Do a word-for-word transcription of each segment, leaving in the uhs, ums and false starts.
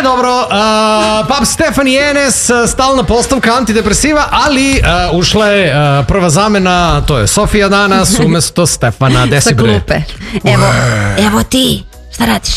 dobro, uh, Pap Stefani Enes, stalna postavka antidepresiva, ali uh, ušla je uh, prva zamena, to je Sofija danas, umesto Stefana. Desi bre? Sa klupe. Evo, evo ti, šta radiš?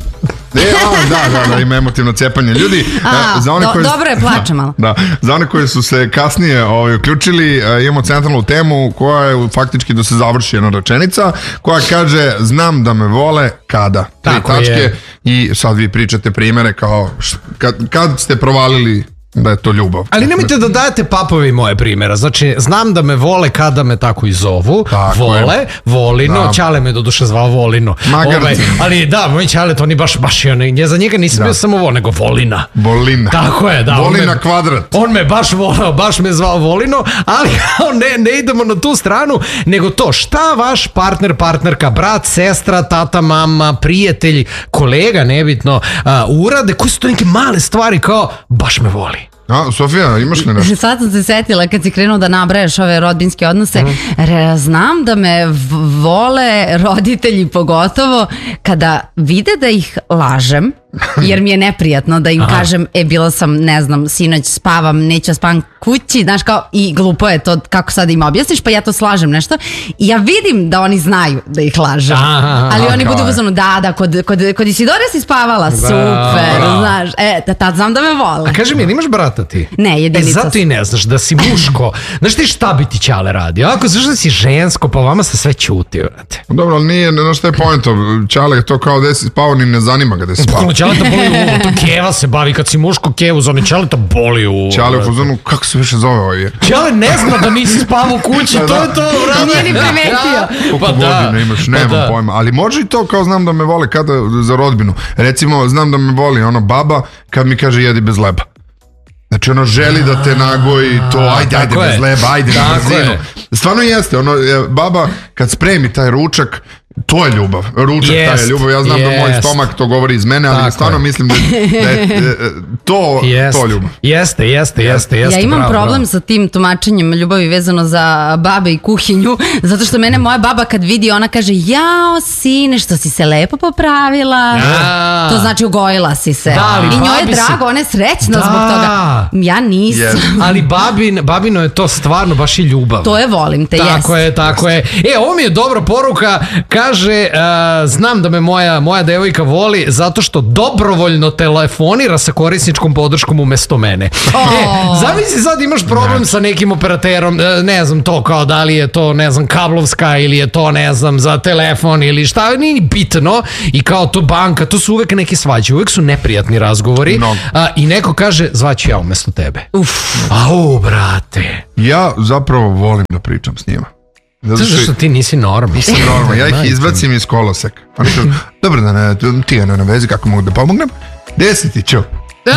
E, a, da, da, da, ima emotivno cepanje. Ljudi, a, za one do, koji, dobro je, plače malo. Da, za one koji su se kasnije ovaj, uključili, imamo centralnu temu koja je faktički da se završi jedna rečenica, koja kaže, znam da me vole kada. Tri Tako tačke je. I sad vi pričate primere kao kad, kad ste provalili da je to ljubav. Ali nemojte da dajete papovi moje primjera. Znači, znam da me vole kada me tako i zovu. Tako vole, je. Volino. Da. Ćale me doduše zvao Volino. Magarci. Ali da, moj Ćale, to oni baš, baš je, ne, za njega nisam Da. bio samo vol, nego Volina. Volina. Tako je, da. on Volina me- kvadrat. On me baš volao, baš me zvao Volino, ali ne, ne idemo na tu stranu, nego to šta vaš partner, partnerka, brat, sestra, tata, mama, prijatelj, kolega, nebitno, a, urade, koji su to neke male stvari kao baš me voli. A, Sofija, imaš li nešto? Sad sam se setila kad si krenuo da nabrajaš ove rodbinske odnose. Re, znam da me v- vole roditelji pogotovo kada vide da ih lažem, jer mi je neprijatno da im kažem, e bila sam, ne znam, sinoć spavam, neću spavam kući, znaš kao, i glupo je to kako sad im objasniš, pa ja to slažem nešto i ja vidim da oni znaju da ih lažem, Aha, ali oni kao budu je. uzmano, da, da, kod, kod, kod Isidore si spavala, super, bravo. znaš, e, da, tad znam da me vole. A kaži mi, jel imaš brata ti? Ne, E, jedinica zato sam. i ne znaš da si muško. Znaš ti šta bi ti Ćale radio? Ako znaš da si žensko, pa vama se sve ćuti, vrate. Dobro, ali nije, ne znaš šta je poento. Ćale je to kao gde si spao, ni ne zanima ga gde si spao. Bukvalno Ćaleta boli uvo, to Keva se bavi, kad si muško Kevu zoni, Ćaleta boli uvo. Ćale u vrate. fazonu, kako se više zove ovaj je? Ćale ne zna da nisi spavao u kući, to je to, vrate. Nije ni primetio. Koliko Pa da, godina imaš, pa nemam da. pojma. Ali može i to kao znam da me vole kada za rodbinu. Recimo, znam da me voli ono baba kad mi kaže jedi bez leba. Znači ono želi da te nagoji to, ajde, ajde tako je. bez leba, ajde na Tako brzinu. je. Stvarno jeste, ono, je, baba kad spremi taj ručak, to je ljubav. Ručak taj je Jest, ljubav. Ja znam da moj jest. stomak to govori iz mene, ali Tako stvarno je. mislim da, da je e, to, Jest. to ljubav. Jeste, jeste, jeste, jeste. Ja imam bravo, problem bravo. sa tim tumačenjem ljubavi vezano za babe i kuhinju, zato što mene moja baba kad vidi, ona kaže, jao sine, što si se lepo popravila. Ja. To znači ugojila si se. Da, ali I njoj je babi si- drago, ona je srećna Da. zbog toga. Ja nisam. Jest. Ali babin, babino je to stvarno baš i ljubav. To je volim te, Tako jest. je, tako je. E, ovo mi je dobra poruka, kaže, uh, znam da me moja, moja devojka voli zato što dobrovoljno telefonira sa korisničkom podrškom umesto mene. O. E, zamisli sad imaš problem sa nekim operaterom, e, ne znam to kao da li je to, ne znam, kablovska ili je to, ne znam, za telefon ili šta, nije ni bitno i kao to banka, to su uvek neke svađe, uvek su neprijatni razgovori Mnogo. a, i neko kaže, zvaću ja umesto tebe. Uf. Au, brate. Ja zapravo volim da pričam s njima. Zato Zato što ti nisi normalan. Nisam normalan, ja ih izbacim iz koloseka. Oni kažu, dobro da ne, ti je na vezi, kako mogu da pomognem? Gde si ti, ču?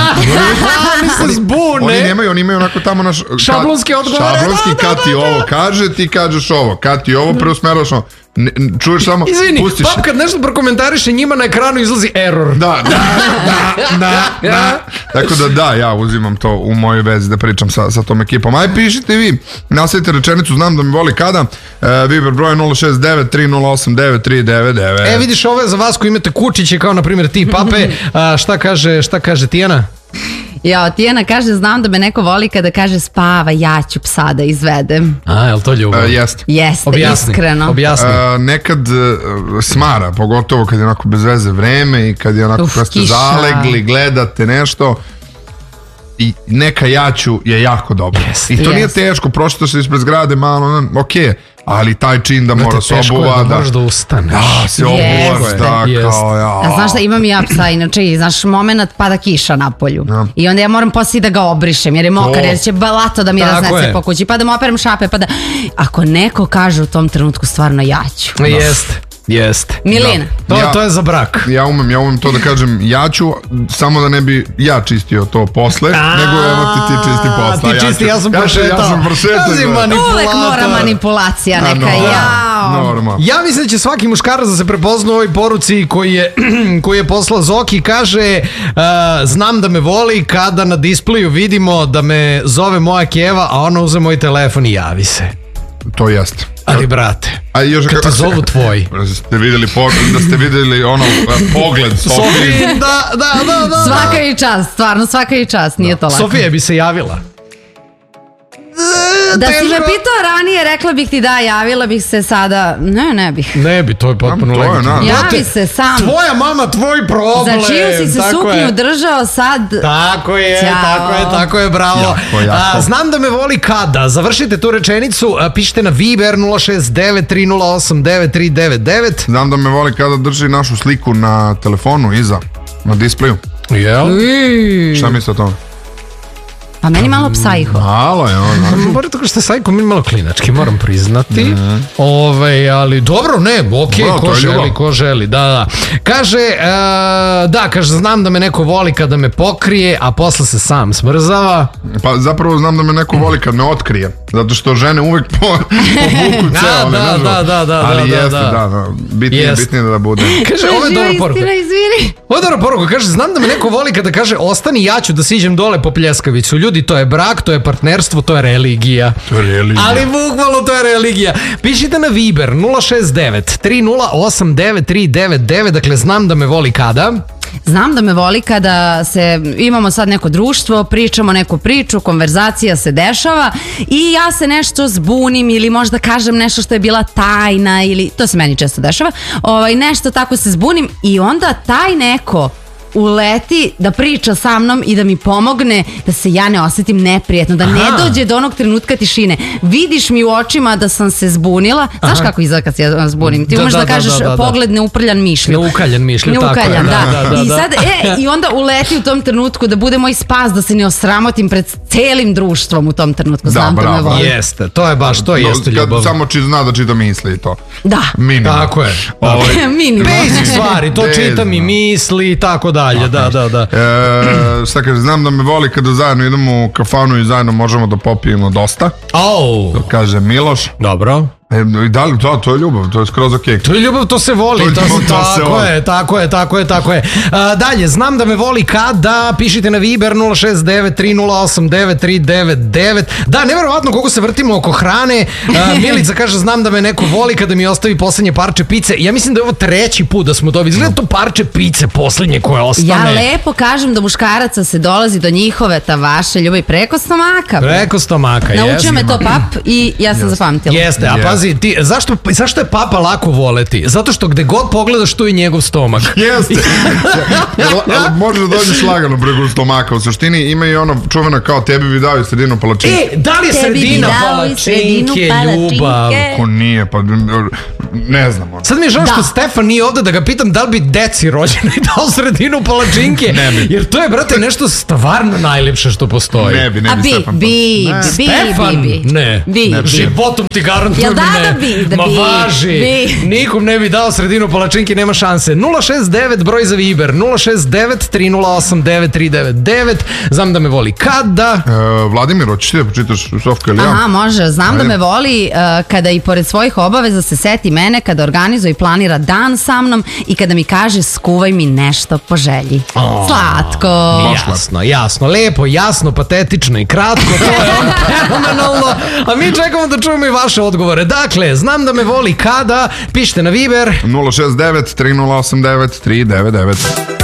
Oni se zbune. Oni nemaju, oni imaju onako tamo naš... Šablonski odgovore, Šablonski, da, da, kad ti da, da. ovo kaže, ti kažeš ovo. Kad ti ovo preusmeraš ovo. Ne, čuješ samo, Izvini, pustiš. pap kad nešto prokomentariše, njima na ekranu izlazi error. Da, da, da, da, da. Tako da da, ja uzimam to u mojoj vezi da pričam sa, sa tom ekipom. Aj pišite vi, nastavite rečenicu, znam da mi voli kada. E, Viber broj nula šest devet tri nula osam devet tri devet devet. E, vidiš, ovo je za vas koji imate kučiće, kao na primjer ti, pape. A, šta kaže, šta kaže Tijana? Ja, Tijana kaže, znam da me neko voli kada kaže spava, ja ću psa da izvedem. A, je li to ljubav? E, jeste. Jeste, Objasni, iskreno. objasni. E, nekad e, smara, pogotovo kad je onako bez veze vreme i kad je onako Uf, kad ste kiša. zalegli, gledate nešto i neka jaću je jako dobro. Yes. I to nije Yes. teško, prošlo se ispred zgrade malo, ok, ali taj čin da mora Brate, se teško je obuva, da da, moraš da ustaneš. da se Jeste. obuvaš, da, Jeste. kao ja. A znaš da imam i ja psa, inače, i znaš, moment pada kiša na polju. Da. I onda ja moram poslije da ga obrišem, jer je mokar, To. jer će balato da mi Tako raznese je. po kući, pa da mu operem šape, pa da... Ako neko kaže u tom trenutku stvarno ja ću. Jeste, jeste. Milina. To, Ja- to je za brak. Ja umem, ja umem to da kažem, ja ću, samo da ne bi ja čistio to posle, A, nego evo ti ti čisti posle. ti a čisti, ću- ja sam ja, prošetao. ja sam prošetao. Ja si da. mani- Uvek mora Manipulator. manipulacija A, neka, no, jao. Normalno. Ja mislim da će svaki muškarac da se prepozna u ovoj poruci koji je, koji je poslao Zoki, kaže uh, znam da me voli kada na displeju vidimo da me zove moja Keva, a ona uze moj telefon i javi se. To jeste. Ali brate, A još kad te zovu tvoji. Ste vidjeli pogled, da ste vidjeli ono pogled Sofije. Sofija, da, da, da, da. Svaka je čast, stvarno svaka je čast, nije to lako. Sofija bi se javila. Da si me pitao ranije, rekla bih ti da, javila bih se sada. Ne, ne bih. Ne bi, to je potpuno To je, legitimno. na. Javi se sam. Tvoja mama, tvoj problem. Za čiju si se tako suknju je. držao sad? Tako je, Ćao. tako je, tako je, bravo. Jako, jako. A, znam da me voli kada. Završite tu rečenicu, a, pišite na Viber nula šest devet tri nula osam devet tri devet devet. Znam da me voli kada drži našu sliku na telefonu iza, na displeju. Jel? Šta mislite o tome? Pa meni malo psajho. Malo je ono. Moram tako što je Sajko mi malo klinački, moram priznati. Ove, ali dobro, ne, ok, Bravo, to ko je želi, ljubav. ko želi, da, da. Kaže, e, da, kaže, znam da me neko voli kada me pokrije, a posle se sam smrzava. Pa zapravo znam da me neko voli kad me otkrije. Zato što žene uvek po, povuku Da, ceo. da, ali, da, da, da, Ali da, jeste, da. da, da. Bitnije, Jest. bitnije da bude. Kaže, ovo je dobra poruka. Istina, izvini. Ovo je dobra poruka, kaže, znam da me neko voli kada kaže, ostani, ja ću da siđem dole po pljeskavicu. Ljudi, to je brak, to je partnerstvo, to je religija. To je religija. Ali bukvalno to je religija. Pišite na Viber nula šest devet tri nula osam devet tri devet devet, dakle znam da me voli kada. Znam da me voli kada se, imamo sad neko društvo, pričamo neku priču, konverzacija se dešava i ja se nešto zbunim ili možda kažem nešto što je bila tajna ili, to se meni često dešava, ovaj, nešto tako se zbunim i onda taj neko uleti da priča sa mnom i da mi pomogne da se ja ne osjetim neprijetno, da ne Aha. dođe do onog trenutka tišine. Vidiš mi u očima da sam se zbunila. Znaš kako izgleda kad se ja zbunim? Ti Da, umeš da, da, da, kažeš da, da, da. pogled neuprljan mišlju. Neukaljan mišlju, tako je. Neukaljan, da. Da, da, I da. sad, e, i onda uleti u tom trenutku da bude moj spas, da se ne osramotim pred celim društvom u tom trenutku. Da, Znam da, me bravo. voli. Jeste, to je baš, to No, jeste kad ljubav. samo či zna da čita misli i to. Da. Minimum. Tako je. Ovaj, Minimum. Basic stvari, to Basic, čitam i da. misli i tako dalje, da, da, da. E, šta kaže, znam da me voli kada zajedno idemo u kafanu i zajedno možemo da popijemo dosta. Oh, To kaže Miloš. dobro. E, i da li to, to je ljubav, to je skroz okej. To je ljubav, to se voli. To je To, ljubav, to se tako voli. je, tako je, tako je, tako je. A, dalje, znam da me voli kada, pišite na Viber nula šest devet tri nula osam devet tri devet devet. Da, nevjerovatno koliko se vrtimo oko hrane. A, Milica kaže, znam da me neko voli kada mi ostavi poslednje parče pice. Ja mislim da je ovo treći put da smo dobili. Izgleda to parče pice poslednje koje ostane. Ja lepo kažem da muškaraca se dolazi do njihove, ta vaše ljubavi preko stomaka. Preko stomaka, Naučio jeste. me to pap i ja sam zapamtila. Jeste, a Jeste. pazi, ti, zašto, zašto je papa lako voleti? Zato što gde god pogledaš tu je njegov stomak. Jeste. Ali, ali može da dođeš lagano preko stomaka. U suštini ima i ono čuveno kao tebi bi dao i sredinu palačinke. E, da li je Tebi bi sredina dao i sredinu palačinke palačinke. ljubav? Ko nije, pa ne znam. Ono. Sad mi je žao što Da. Stefan nije ovde da ga pitam da li bi deci rođenoj dao sredinu palačinke. Ne bi. Jer to je, brate, nešto stvarno najlepše što postoji. Ne bi, ne A bi bi, Stefan. bi, bi, bi, Stefan? bi, bi. Ne. Bi, Ne bi. bi. Životom ti garantujem Jel da, ne. da bi, da Ma bi, važi. bi. Nikom ne bi dao sredinu palačinke, nema šanse. nula šest devet broj za Viber, nula šest devet tri nula osam devet tri devet devet. Znam da me voli kada. E, Vladimir, hoćeš ti da počitaš Sofka ili ja? Aha, može. Znam Ajde. da me voli uh, kada i pored svojih obaveza se seti mene, kada organizuje i planira dan sa mnom i kada mi kaže skuvaj mi nešto po želji. Slatko. Jasno, jasno, lepo, jasno, patetično i kratko, to je ono fenomenalno, a mi čekamo da čujemo i vaše odgovore. Dakle, znam da me voli kada, pišite na Viber. nula šest devet tri nula osam devet tri devet devet.